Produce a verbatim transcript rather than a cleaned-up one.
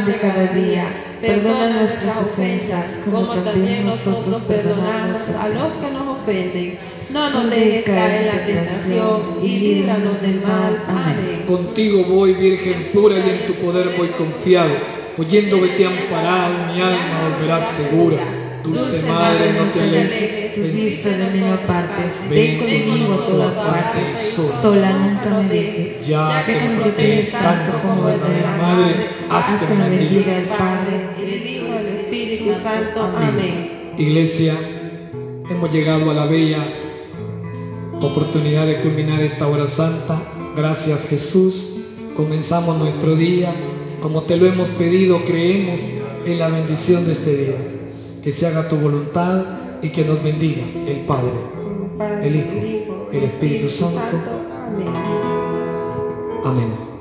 de cada día. Perdona nuestras ofensas, como también nosotros perdonamos a los que nos ofenden. No nos dejes caer en la tentación y líbranos del mal. Amén. Contigo voy, Virgen pura, y en tu poder voy confiado. Oyendo vete amparado, mi alma volverá segura. Dulce Madre, no te alejes, tu vista de mí no apartes. Ven conmigo a todas partes, sola nunca me dejes. Ya que me proteges tanto como verdadera Madre, haz que me bendiga el Padre, el Hijo y el Espíritu Santo. Amén. Iglesia, hemos llegado a la bella oportunidad de culminar esta hora santa. Gracias, Jesús. Comenzamos nuestro día como te lo hemos pedido. Creemos en la bendición de este día. Que se haga tu voluntad y que nos bendiga el Padre, el Hijo, el Espíritu Santo. Amén. Amén.